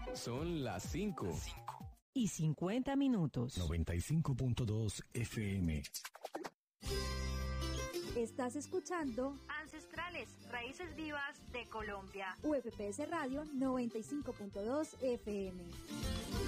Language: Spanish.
Son las 5. Y 50 minutos. 95.2 FM. Estás escuchando Ancestrales, Raíces Vivas de Colombia. UFPS Radio 95.2 FM.